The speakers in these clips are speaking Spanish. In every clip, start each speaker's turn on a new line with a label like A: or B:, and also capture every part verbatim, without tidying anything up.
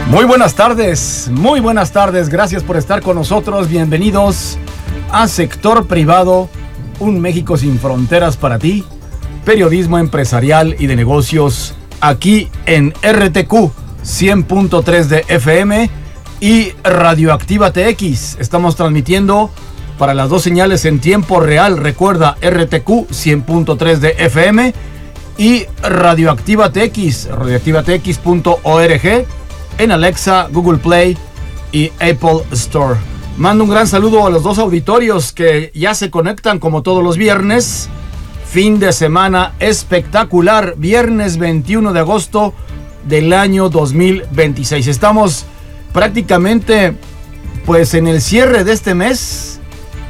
A: Muy buenas tardes, muy buenas tardes, gracias por estar con nosotros, bienvenidos a Sector Privado, un México sin fronteras para ti, periodismo empresarial y de negocios aquí en R T Q cien punto tres de F M y Radioactiva T X. Estamos transmitiendo para las dos señales en tiempo real, recuerda R T Q cien punto tres de F M y Radioactiva T X, radioactiva t x punto org. En Alexa, Google Play y Apple Store. Mando un gran saludo a los dos auditorios que ya se conectan como todos los viernes. Fin de semana espectacular, viernes veintiuno de agosto del año dos mil veintiséis. Estamos prácticamente pues en el cierre de este mes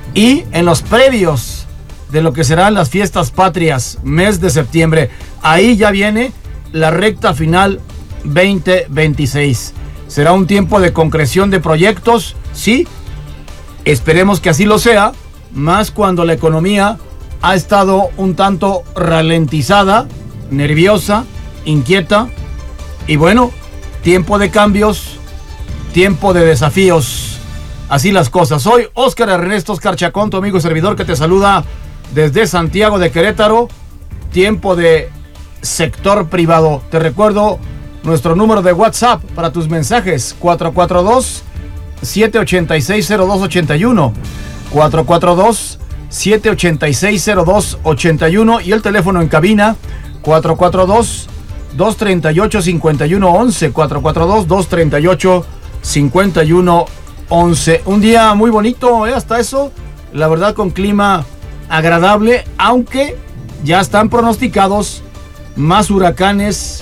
A: y en los previos de lo que serán las fiestas patrias, mes de septiembre. Ahí ya viene la recta final veinte veintiséis. Será un tiempo de concreción de proyectos, sí, esperemos que así lo sea, más cuando la economía ha estado un tanto ralentizada, nerviosa, inquieta, y bueno, tiempo de cambios, tiempo de desafíos, así las cosas. Soy Óscar Ernesto Óscar Chacón, tu amigo y servidor que te saluda desde Santiago de Querétaro. Tiempo de Sector Privado. Te recuerdo nuestro número de WhatsApp para tus mensajes, cuatro cuatro dos, siete ocho seis, cero dos ocho uno, cuatro cuatro dos, siete ocho seis, cero dos ocho uno, y el teléfono en cabina, cuatro cuatro dos, dos tres ocho, cinco uno once, cuatro cuatro dos, dos tres ocho, cinco uno once. Un día muy bonito, ¿eh? Hasta eso, la verdad, con clima agradable, aunque ya están pronosticados más huracanes,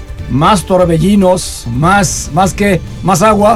A: más torbellinos, más, más que, más agua.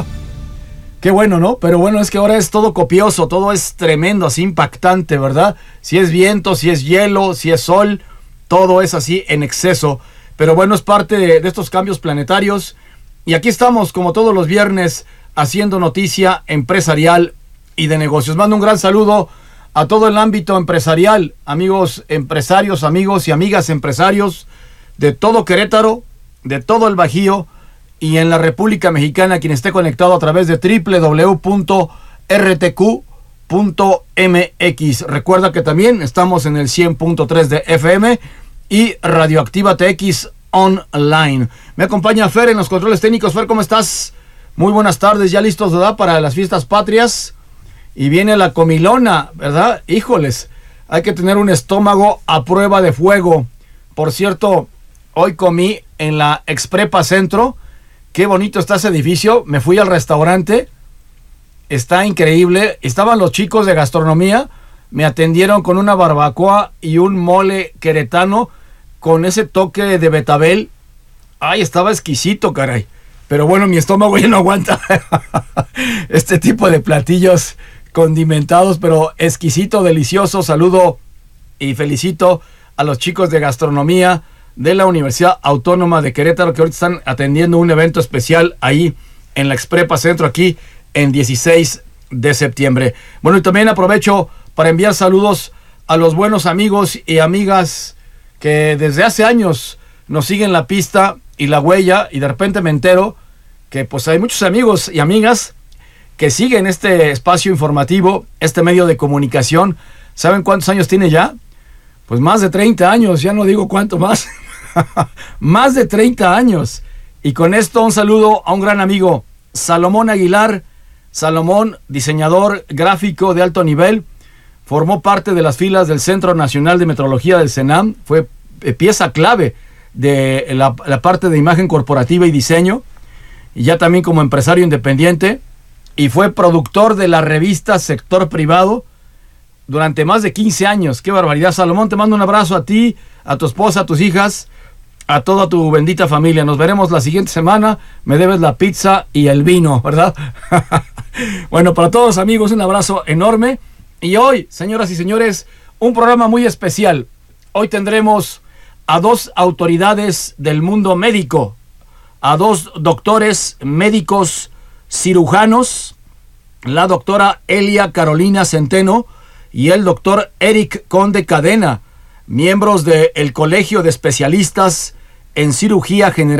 A: Qué bueno, ¿no? Pero bueno, es que ahora es todo copioso, todo es tremendo, así impactante, ¿verdad? Si es viento, si es hielo, si es sol, todo es así en exceso. Pero bueno, es parte de, de estos cambios planetarios. Y aquí estamos, como todos los viernes, haciendo noticia empresarial y de negocios. Mando un gran saludo a todo el ámbito empresarial, amigos empresarios, amigos y amigas empresarios de todo Querétaro, de todo el Bajío y en la República Mexicana, quien esté conectado a través de doble u doble u doble u punto r t q punto m x. Recuerda que también estamos en el cien punto tres de F M y Radioactiva T X online. Me acompaña Fer en los controles técnicos. Fer, ¿cómo estás? Muy buenas tardes, ya listos, ¿verdad? Para las fiestas patrias. Y viene la comilona, ¿verdad? Híjoles, hay que tener un estómago a prueba de fuego. Por cierto, hoy comí en la Exprepa Centro. Qué bonito está ese edificio. Me fui al restaurante. Está increíble. Estaban los chicos de gastronomía. Me atendieron con una barbacoa y un mole queretano con ese toque de betabel. Ay, estaba exquisito, caray. Pero bueno, mi estómago ya no aguanta este tipo de platillos condimentados, pero exquisito, delicioso. Saludo y felicito a los chicos de gastronomía de la Universidad Autónoma de Querétaro, que ahorita están atendiendo un evento especial ahí en la Exprepa Centro, aquí en dieciséis de septiembre. Bueno, y también aprovecho para enviar saludos a los buenos amigos y amigas que desde hace años nos siguen la pista y la huella, y de repente me entero que pues hay muchos amigos y amigas que siguen este espacio informativo, este medio de comunicación. ¿Saben cuántos años tiene ya? Pues más de treinta años, ya no digo cuánto más. Más de treinta años. Y con esto un saludo a un gran amigo, Salomón Aguilar. Salomón, diseñador gráfico de alto nivel, formó parte de las filas del Centro Nacional de Metrología del CENAM, fue pieza clave de la, la parte de imagen corporativa y diseño, y ya también como empresario independiente, y fue productor de la revista Sector Privado durante más de quince años. ¡Qué barbaridad! Salomón, te mando un abrazo a ti, a tu esposa, a tus hijas, a toda tu bendita familia. Nos veremos la siguiente semana. Me debes la pizza y el vino, ¿verdad? Bueno, para todos, amigos, un abrazo enorme. Y hoy, señoras y señores, un programa muy especial. Hoy tendremos a dos autoridades del mundo médico, a dos doctores médicos cirujanos, la doctora Elia Carolina Centeno y el doctor Eric Conde Cadena, miembros del Colegio de Especialistas en Cirugía General